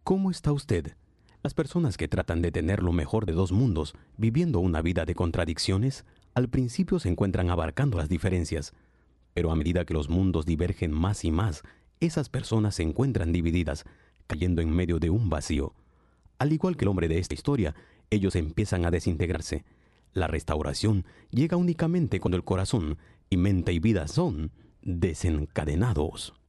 ¿Cómo está usted? Las personas que tratan de tener lo mejor de dos mundos, viviendo una vida de contradicciones, al principio se encuentran abarcando las diferencias, pero a medida que los mundos divergen más y más, esas personas se encuentran divididas, cayendo en medio de un vacío. Al igual que el hombre de esta historia, ellos empiezan a desintegrarse. La restauración llega únicamente cuando el corazón y mente y vida son desencadenados.